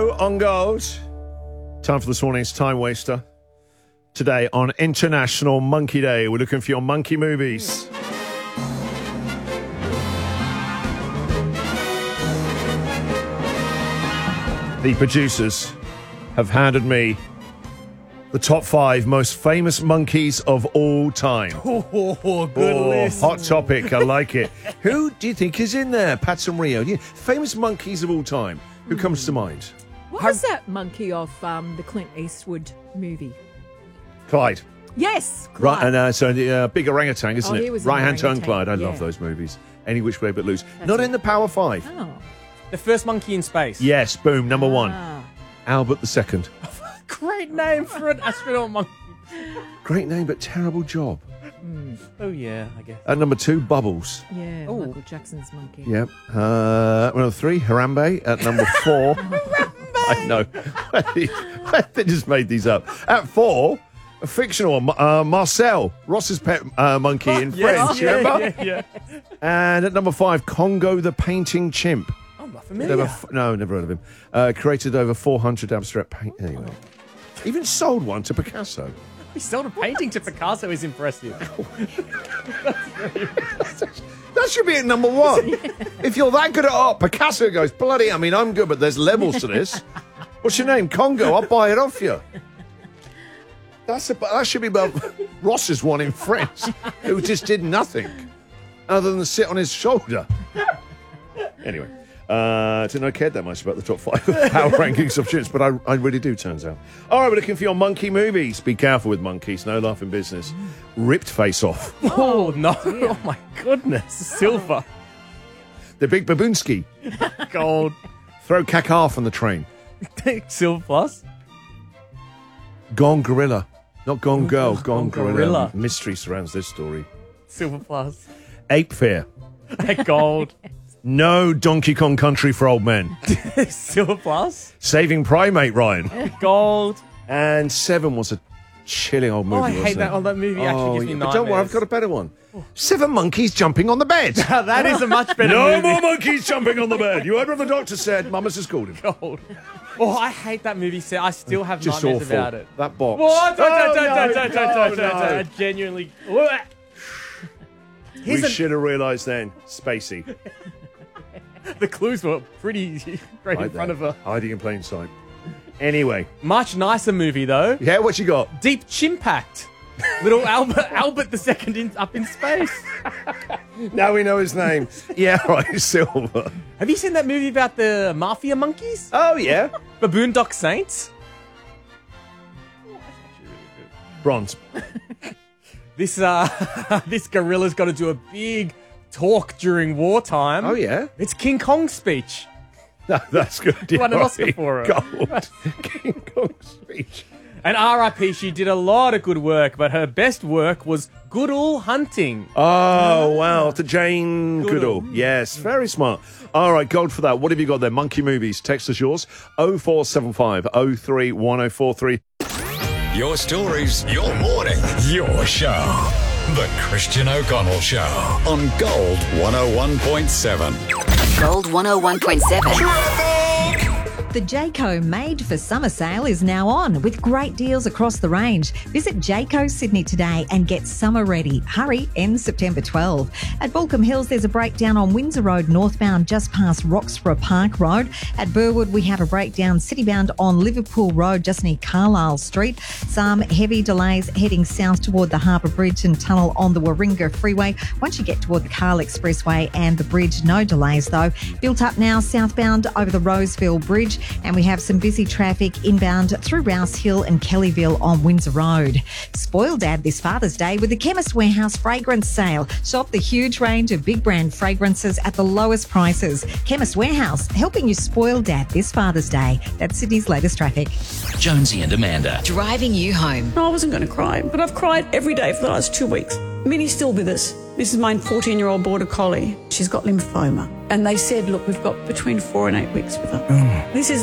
Jacko on Gold. Time for this morning's Time Waster. Today on International Monkey Day, we're looking for your monkey movies. The producers have handed me the top 5 most famous monkeys of all time. Oh, good list. Hot topic, I like it. Who do you think is in there? Pat and Rio. Famous monkeys of all time. Who comes to mind? What was that monkey of the Clint Eastwood movie? Clyde. Yes, Right, Clyde. and so the big orangutan, isn't he it? was in Right hand turn Orangutan, Clyde. I yeah. love those movies. Any Which Way But Loose. That's Not it. in the Power 5. Oh. The first monkey in space. Yes, boom, number 1. Ah. Albert II. Great name for an astronaut monkey. Great name, but terrible job. Oh, yeah, I guess. At number 2, Bubbles. Yeah, Oh. Michael Jackson's monkey. Yep. Number 3, Harambe. At number 4. I know. They just made these up. At 4, a fictional one, Marcel, Ross's pet monkey in French. You remember? Yeah. And at number 5, Congo the painting chimp. I'm not familiar. Never heard of him. Created over 400 abstract paint. Anyway. Even sold one to Picasso. He sold a painting to Picasso is impressive. That should be at number 1. If you're that good at art, Picasso goes, bloody, I mean, I'm good, but there's levels to this. What's your name? Congo. I'll buy it off you. That should be about Ross's one in France, who just did nothing other than sit on his shoulder. Anyway, didn't know I cared that much about the top 5 power rankings of shits, but I really do, turns out. All right, we're looking for your monkey movies. Be careful with monkeys. No laughing business. Ripped Face Off. Oh, no. Oh, my goodness. Silver. The Big Baboonski. Gold. Throw Kakar from the train. Silver plus. Gone Gorilla. Not Gone Girl. Gone Gone Gorilla. Gorilla. Mystery surrounds this story. Silver plus. Ape Fear. Gold. No Donkey Kong Country for old men. Silver plus. Saving Primate Ryan. Gold. And 7 was a chilling old movie. Oh, I hate wasn't that it? one. That movie actually gives me but don't worry, I've nightmares. got a better one. 7 monkeys jumping on the bed. That is a much better No movie. more monkeys jumping on the bed. You heard what the doctor said. Mama's just called him. Gold. Oh, I hate that movie. I still have Just nightmares awful. about it. That box. What? Oh, no. I genuinely. We should have realised then. Spacey. The clues were pretty right in Right front there. of her. Hiding in plain sight. Anyway. Much nicer movie though. Yeah, what you got? Deep Chimpact. Little Albert II up in space. Now we know his name. Yeah, right, Silver. Have you seen that movie about the mafia monkeys? Oh, yeah. Baboon Dock Saints? Bronze. This this gorilla's got to do a big talk during wartime. Oh, yeah. It's King Kong's speech. No, that's good. Won an Yeah, Oscar for it. Gold. King Kong's speech. And R.I.P. She did a lot of good work, but her best work was Goodall Hunting. Oh, wow. To Jane Goodall. Goodall. Yes, very smart. All right, gold for that. What have you got there? Monkey movies. Text us yours. 0475 03 1043. Your stories, your morning, your show. The Christian O'Connell Show on Gold 101.7. Gold 101.7. The Jayco Made for Summer sale is now on with great deals across the range. Visit Jayco Sydney today and get summer ready. Hurry, ends September 12. At Baulkham Hills, there's a breakdown on Windsor Road northbound just past Roxburgh Park Road. At Burwood, we have a breakdown citybound on Liverpool Road just near Carlisle Street. Some heavy delays heading south toward the Harbour Bridge and tunnel on the Warringah Freeway. Once you get toward the Carl Expressway and the bridge, no delays though. Built up now southbound over the Roseville Bridge. And we have some busy traffic inbound through Rouse Hill and Kellyville on Windsor Road. Spoil Dad this Father's Day with the Chemist Warehouse fragrance sale. Shop the huge range of big brand fragrances at the lowest prices. Chemist Warehouse, helping you spoil Dad this Father's Day. That's Sydney's latest traffic. Jonesy and Amanda. Driving you home. No, I wasn't going to cry, but I've cried every day for the last 2 weeks. Minnie's still with us. This is my 14-year-old border collie. She's got lymphoma. And they said, look, we've got between 4 and 8 weeks with her. This is